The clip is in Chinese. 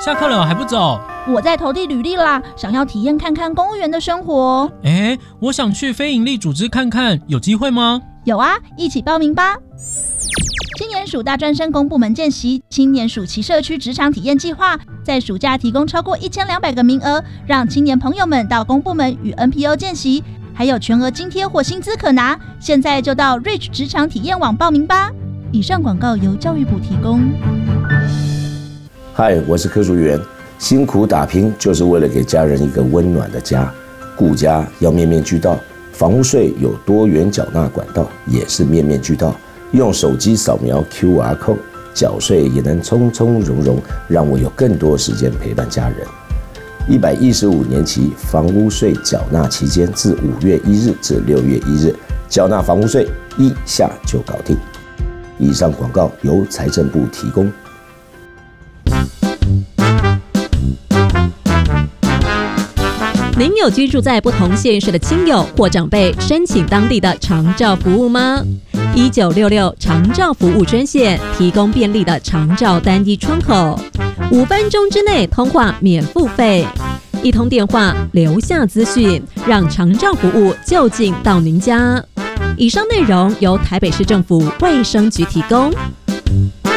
下课了还不走？ 我在投递履历啦，想要体验看看公务员的生活。 我想去非营利组织看看，有机会吗？ 有啊，一起报名吧。青年署大专生公部门见习青年暑期社区职场体验计划，在暑假提供超过1200个名额，让青年朋友们到公部门与 NPO 见习，还有全额津贴或薪资可拿。现在就到 Reach 职场体验网报名吧。以上广告由教育部提供。 嗨，我是柯淑媛。辛苦打拼就是为了给家人一个温暖的家，顾家要面面俱到，房屋税有多元缴纳管道，也是面面俱到。用手机扫描 QR code 缴税也能从从容容，让我有更多时间陪伴家人。115年期房屋税缴纳期间，自5月1日至6月1日，缴纳房屋税1下就搞定。以上广告由财政部提供。 您有居住在不同县市的亲友或长辈申请当地的长照服务吗？1966长照服务专线提供便利的长照单一窗口，5分钟之内通话免付费，一通电话留下资讯，让长照服务就近到您家。以上内容由台北市政府卫生局提供。